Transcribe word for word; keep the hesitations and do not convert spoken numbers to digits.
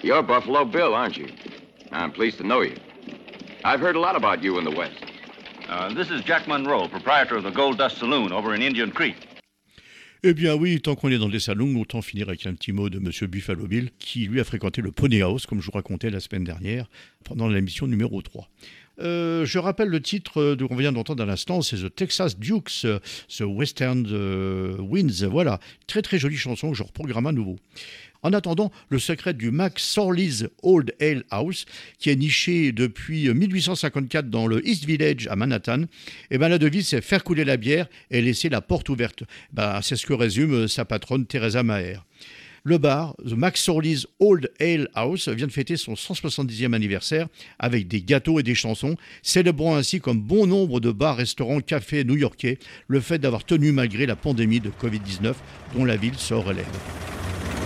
You're Buffalo Bill, aren't you? I'm pleased to know you. I've heard a lot about you in the West. Uh, this is Jack Monroe, proprietor of the Gold Dust Saloon over in Indian Creek. Eh bien oui, tant qu'on est dans les salons, autant finir avec un petit mot de Monsieur Buffalo Bill, qui lui a fréquenté le Pony House, comme je vous racontais la semaine dernière, pendant l'émission numéro trois. Euh, je rappelle le titre qu'on vient d'entendre à l'instant, c'est The Texas Dukes, The Western Winds. Voilà, très très jolie chanson que je reprogramme à nouveau. En attendant, le secret du McSorley's Old Ale House, qui est niché depuis dix-huit cent cinquante-quatre dans le East Village à Manhattan, eh ben la devise c'est faire couler la bière et laisser la porte ouverte. Ben, c'est ce que résume sa patronne Teresa Maher. Le bar, The McSorley's Old Ale House, vient de fêter son cent soixante-dixième anniversaire avec des gâteaux et des chansons, célébrant ainsi comme bon nombre de bars, restaurants, cafés new-yorkais le fait d'avoir tenu malgré la pandémie de covid dix-neuf dont la ville se relève.